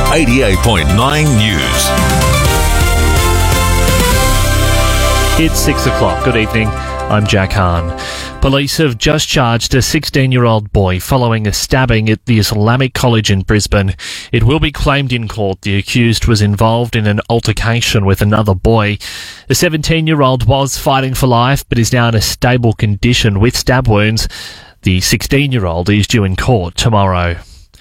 88.9 News. It's 6 o'clock. Good evening. I'm Jack Hahn. Police have just charged a 16-year-old boy following a stabbing at the Islamic College in Brisbane. It will be claimed in court the accused was involved in an altercation with another boy. The 17-year-old was fighting for life but is now in a stable condition with stab wounds. The 16-year-old is due in court tomorrow.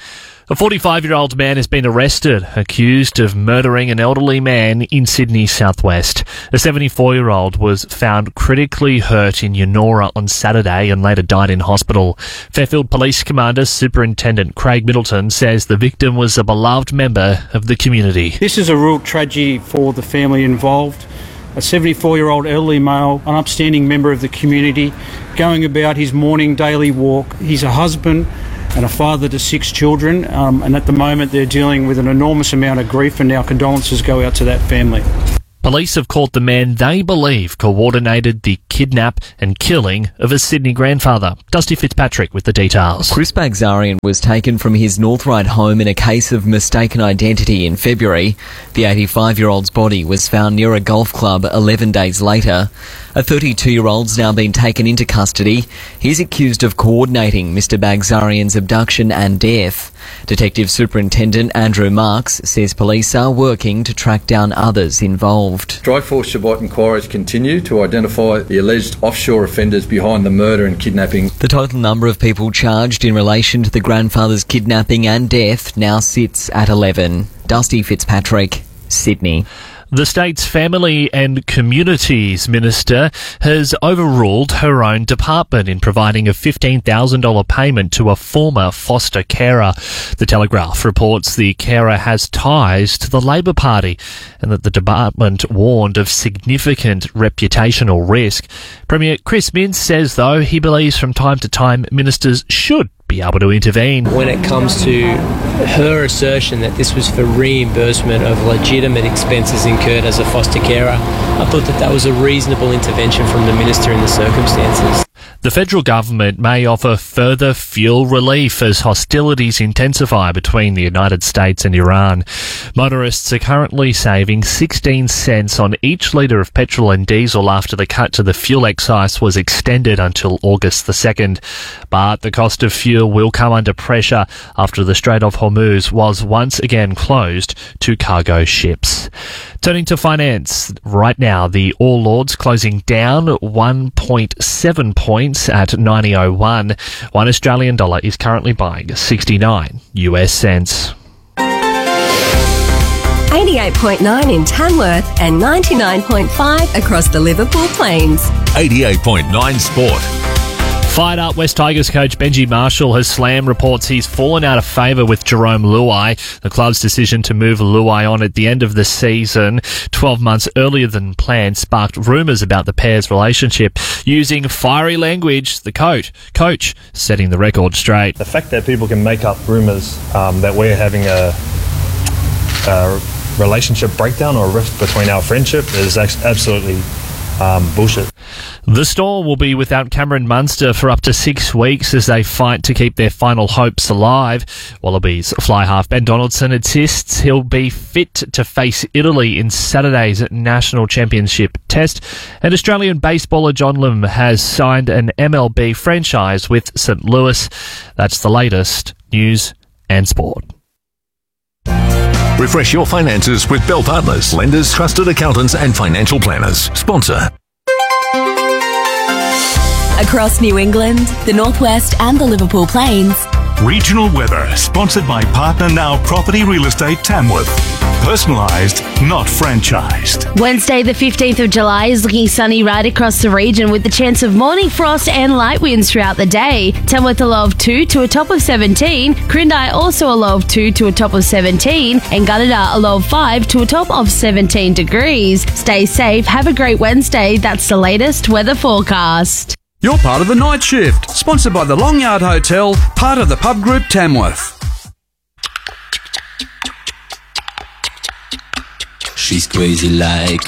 A 45-year-old man has been arrested, accused of murdering an elderly man in Sydney southwest. A 74-year-old was found critically hurt in Yennora on Saturday and later died in hospital. Fairfield Police Commander Superintendent Craig Middleton says the victim was a beloved member of the community. This is a real tragedy for the family involved. A 74-year-old elderly male, an upstanding member of the community, going about his morning daily walk. He's a husband and a father to 6 children, and at the moment they're dealing with an enormous amount of grief, and our condolences go out to that family. Police have caught the man they believe coordinated the kidnap and killing of a Sydney grandfather. Dusty Fitzpatrick with the details. Chris Bagzarian was taken from his Northright home in a case of mistaken identity in February. The 85-year-old's body was found near a golf club 11 days later. A 32-year-old's now been taken into custody. He's accused of coordinating Mr Bagzarian's abduction and death. Detective Superintendent Andrew Marks says police are working to track down others involved. Dry Force Shabbat inquiries continue to identify the alleged offshore offenders behind the murder and kidnapping. The total number of people charged in relation to the grandfather's kidnapping and death now sits at 11. Dusty Fitzpatrick, Sydney. The state's Family and Communities Minister has overruled her own department in providing a $15,000 payment to a former foster carer. The Telegraph reports the carer has ties to the Labor Party and that the department warned of significant reputational risk. Premier Chris Minns says, though, he believes from time to time ministers should be able to intervene. When it comes to her assertion that this was for reimbursement of legitimate expenses incurred as a foster carer, I thought that was a reasonable intervention from the minister in the circumstances. The federal government may offer further fuel relief as hostilities intensify between the United States and Iran. Motorists are currently saving 16 cents on each litre of petrol and diesel after the cut to the fuel excise was extended until August the 2nd. But the cost of fuel will come under pressure after the Strait of Hormuz was once again closed to cargo ships. Turning to finance, right now the All Ords closing down 1.7 points at 90.01. 1 Australian dollar is currently buying 69 US cents. 88.9 in Tamworth and 99.5 across the Liverpool Plains. 88.9 Sport. Fired up West Tigers coach Benji Marshall has slammed reports he's fallen out of favour with Jerome Luai. The club's decision to move Luai on at the end of the season, 12 months earlier than planned, sparked rumours about the pair's relationship. Using fiery language, the coach setting the record straight. The fact that people can make up rumours that we're having a relationship breakdown or a rift between our friendship is absolutely bullshit. The Storm will be without Cameron Munster for up to 6 weeks as they fight to keep their final hopes alive. Wallabies fly half Ben Donaldson insists he'll be fit to face Italy in Saturday's National Championship Test. And Australian baseballer John Lim has signed an MLB franchise with St. Louis. That's the latest news and sport. Refresh your finances with Bell Partners, lenders, trusted accountants and financial planners. Sponsor. Across New England, the Northwest and the Liverpool Plains. Regional weather, sponsored by Partner Now Property Real Estate Tamworth. Personalised, not franchised. Wednesday the 15th of July is looking sunny right across the region with the chance of morning frost and light winds throughout the day. Tamworth a low of 2 to a top of 17. Crindai also a low of 2 to a top of 17. And Gunnedah a low of 5 to a top of 17 degrees. Stay safe. Have a great Wednesday. That's the latest weather forecast. You're part of the night shift, sponsored by the Long Yard Hotel, part of the Pub Group Tamworth. She's crazy like